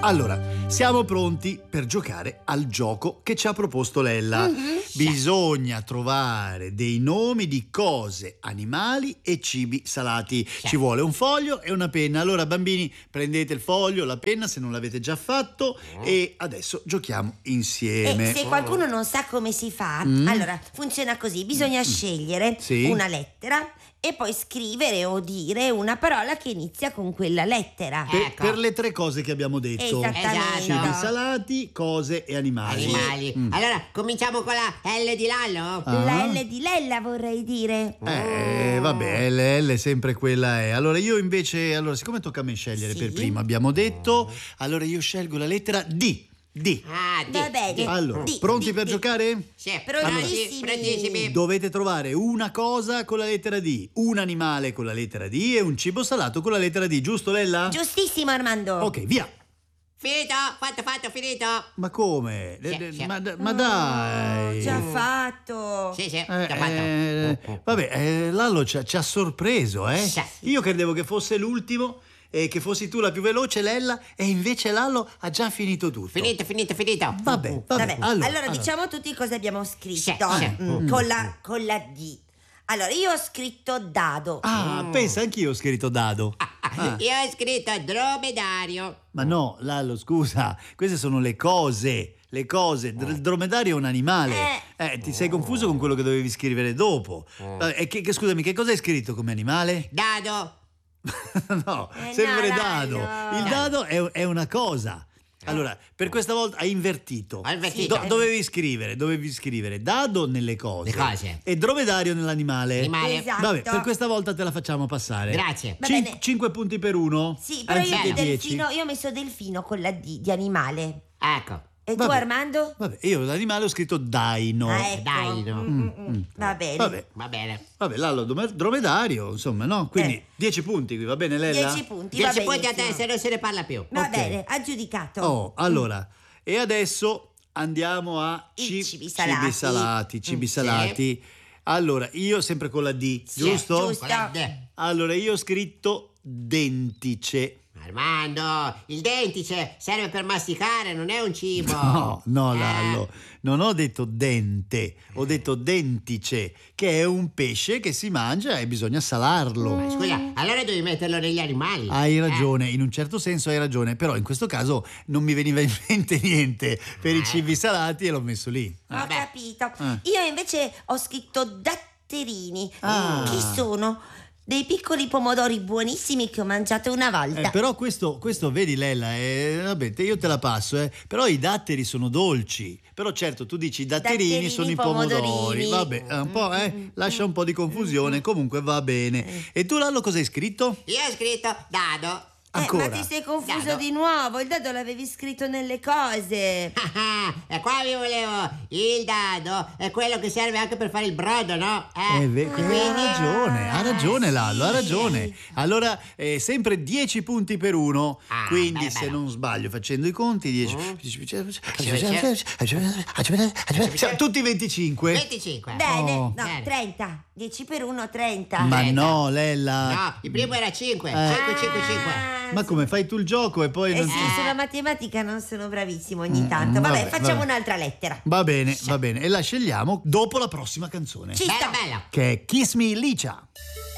Allora, siamo pronti per giocare al gioco che ci ha proposto Lella. Bisogna trovare dei nomi di cose, animali e cibi salati. Ci vuole un foglio e una penna. Allora, bambini, prendete il foglio, la penna se non l'avete già fatto e adesso giochiamo insieme. E se qualcuno non sa come si fa, allora funziona così: bisogna scegliere una lettera e poi scrivere o dire una parola che inizia con quella lettera. Per le tre cose che abbiamo detto. Esattamente. Cibi salati, cose e animali. Allora, cominciamo con la L di Lallo? La L di Lella, vorrei dire. Vabbè, L sempre quella è. Allora io invece, siccome tocca a me scegliere per primo, abbiamo detto, allora io scelgo la lettera D. D. Va bene. Allora, pronti per giocare? Sì, prontissimi. Dovete trovare una cosa con la lettera D, un animale con la lettera D e un cibo salato con la lettera D, giusto Lella? Giustissimo, Armando. Ok, via. Finito, fatto, finito. Ma come? Sì. Ma dai. Già fatto. Sì, già fatto. Vabbè, Lallo ci ha sorpreso, eh? Sì. Io credevo che fosse l'ultimo e che fossi tu la più veloce, Lella, e invece Lallo ha già finito tutto. Finito. Vabbè. Allora, diciamo tutti cosa abbiamo scritto. Con la D. Allora, io ho scritto dado. Pensa, anch'io ho scritto dado. Io ho scritto dromedario. Ma no, Lallo, scusa, queste sono le cose. Le cose, il dromedario è un animale. Ti sei confuso con quello che dovevi scrivere dopo. Scusami, che cosa hai scritto come animale? Dado. No, sempre no, dado. no. Il dado è una cosa. Allora, per questa volta hai invertito. Ho invertito. Dovevi scrivere dado nelle cose. Le cose. E dromedario nell'animale. Animale. Esatto. Vabbè, per questa volta te la facciamo passare. Grazie. Va bene. 5 punti per uno. Sì, però io anziché di 10. io ho messo delfino con la D di animale. Ecco. E tu, Vabbè. Armando? Vabbè, io l'animale ho scritto daino. Ecco. Daino. Va bene. Va bene. Vabbè, Lallo, dromedario, insomma, no? Quindi 10 punti qui, va bene, Lella? 10 punti, 10 va punti a benissimo. te se non se ne parla più. Va Ok. bene, aggiudicato. Oh, allora, e adesso andiamo a I cibi salati. cibi salati. Allora, io sempre con la D, giusto? giusto. Con la D. Allora, io ho scritto dentice. Armando, il dentice serve per masticare, non è un cibo. No, Lallo, non ho detto dente, ho detto dentice, che è un pesce che si mangia e bisogna salarlo. Scusa, allora devi metterlo negli animali. Hai ragione, in un certo senso hai ragione, però in questo caso non mi veniva in mente niente per i cibi salati e l'ho messo lì. Ho Vabbè. capito. Io invece ho scritto datterini. Che sono? Dei piccoli pomodori buonissimi che ho mangiato una volta. Però questo vedi Lella, vabbè, io te la passo, però i datteri sono dolci. Però certo, tu dici i datterini sono i pomodori. pomodorini. Vabbè, un po', lascia un po' di confusione, comunque va bene. E tu Lallo cosa hai scritto? Io ho scritto dado. Ancora? Ma ti sei confuso Dado. di nuovo. Il dado l'avevi scritto nelle cose. E qua vi volevo. Il dado è quello che serve anche per fare il brodo, no? Ha ragione Lallo, ha sì. ragione. Allora, sempre 10 punti per uno. Quindi, bello, se bello. non sbaglio, facendo i conti, 10. Tutti 25. 25. Bene, Oh. no, Bene. 30. 10 per 1, 30. Ma no, Lella. No, il primo era 5. 5. Ma come fai tu il gioco e poi non Sì, ti... sulla matematica non sono bravissimo ogni tanto. Vabbè, facciamo un'altra lettera. Va bene. E la scegliamo dopo la prossima canzone. Ci sto. Bella. Che è Kiss Me Licia.